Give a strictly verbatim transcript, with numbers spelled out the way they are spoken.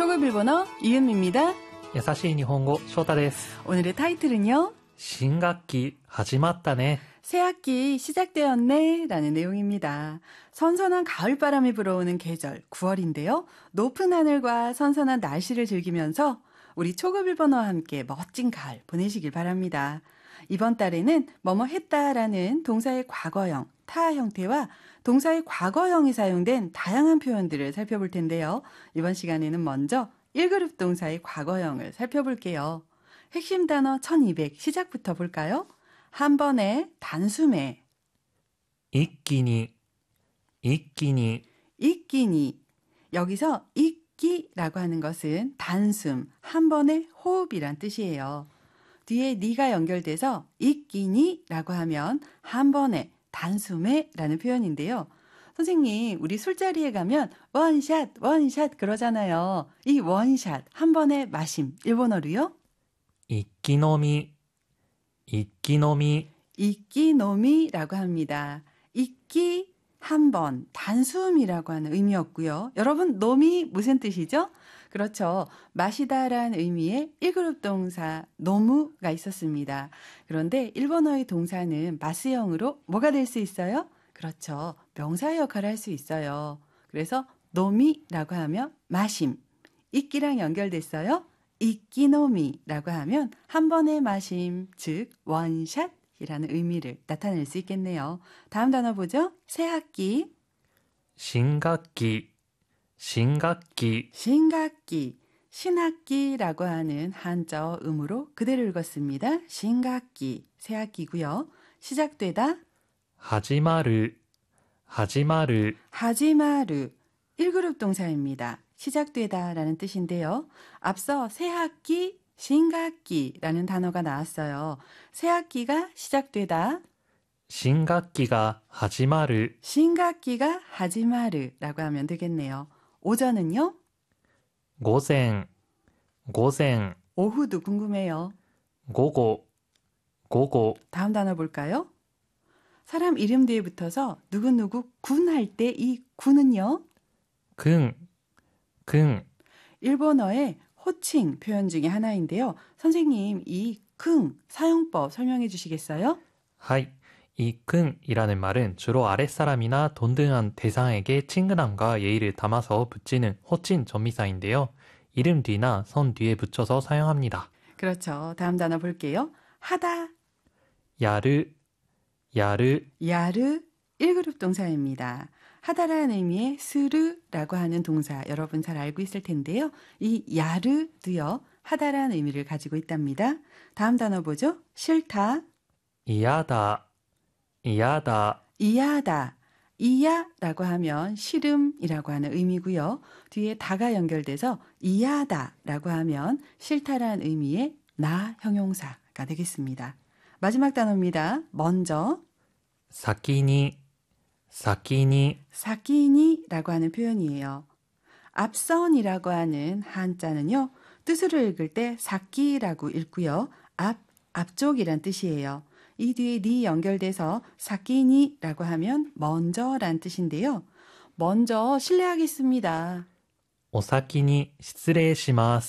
초급 일본어 이은미입니다. 優しい日本語翔太です。 오늘의 타이틀은요. 新学期始まったね. 새학기 시작되었네 라는 내용입니다. 선선한 가을바람이 불어오는 계절 구월인데요. 높은 하늘과 선선한 날씨를 즐기면서 우리 초급 일본어와 함께 멋진 가을 보내시길 바랍니다. 이번 달에는 뭐뭐 했다라는 동사의 과거형, 타 형태와 동사의 과거형이 사용된 다양한 표현들을 살펴볼 텐데요. 이번 시간에는 먼저 일 그룹 동사의 과거형을 살펴볼게요. 핵심 단어 천이백 시작부터 볼까요? 한 번에 단숨에 一気に 一気に 이끼니 여기서 이끼라고 하는 것은 단숨, 한 번의 호흡이란 뜻이에요. 뒤에 니가 연결돼서 이끼니라고 하면 한 번에 단숨에 라는 표현인데요. 선생님, 우리 술자리에 가면 원샷, 원샷 그러잖아요. 이 원샷, 한 번의 마심, 일본어로요? 一気飲み 一気飲み 이끼노미라고 합니다. 이끼, 한 번, 단숨이라고 하는 의미였고요. 여러분, 노미 무슨 뜻이죠? 그렇죠. 마시다라는 의미의 일 그룹 동사 노무가 있었습니다. 그런데 일본어의 동사는 마스형으로 뭐가 될 수 있어요? 그렇죠. 명사의 역할을 할 수 있어요. 그래서 노미라고 하면 마심, 이끼랑 연결됐어요. 이끼노미라고 하면 한 번의 마심, 즉 원샷이라는 의미를 나타낼 수 있겠네요. 다음 단어 보죠. 새학기, 新学期 新学期 신학기, 신학기라고 하는 한자어 음으로 그대로 읽었습니다. 신학기, 새학기고요. 시작되다, 始まる 始まる 하지마루, 일 그룹 동사입니다. 시작되다 라는 뜻인데요. 앞서 새학기, 신학기라는 단어가 나왔어요. 새학기가 시작되다, 新学期が始まる 신학기가 하지마르라고 하면 되겠네요. 오전은요? 午前午前 오후도 궁금해요. 午後午後 다음 단어 볼까요? 사람 이름 뒤에 붙어서 누구누구 군 할 때 이 군은요? くんくん 일본어의 호칭 표현 중에 하나인데요. 선생님, 이 킁 사용법 설명해 주시겠어요? はい。이 킁이라는 말은 주로 아랫사람이나 동등한 대상에게 친근함과 예의를 담아서 붙이는 호칭 전미사인데요. 이름 뒤나 선 뒤에 붙여서 사용합니다. 그렇죠. 다음 단어 볼게요. 하다, 야르, 야르, 야르, 일 그룹 동사입니다. 하다라는 의미의 스르라고 하는 동사 여러분 잘 알고 있을 텐데요. 이 야르도요. 하다라는 의미를 가지고 있답니다. 다음 단어 보죠. 싫다, 이야다, 이야다, 이야다, 이야라고 하면 싫음이라고 하는 의미고요. 뒤에 다가 연결돼서 이야다라고 하면 싫다라는 의미의 나 형용사가 되겠습니다. 마지막 단어입니다. 먼저, 先に、先に 사키니라고 하는 표현이에요. 앞선이라고 하는 한자는요. 뜻으로 읽을 때 사키라고 읽고요. 앞, 앞쪽이란 뜻이에요. 이 뒤에 니 연결돼서 사키니라고 하면 먼저란 뜻인데요. 먼저 실례하겠습니다. お先に失礼します。